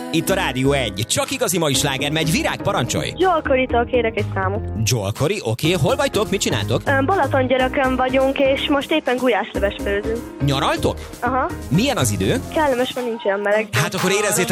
Itt a Rádió 1. Csak igazi mai sláger megy. Virág, parancsolj! Joel-Corey-tól kérek egy számot. Joel Corey, oké. Hol vagytok? Mit csináltok? Balatongyörökön vagyunk, és most éppen gulyásleves főzünk. Nyaraltok? Aha. Milyen az idő? Kellemes, mert nincs olyan meleg. Hát akkor érezzétek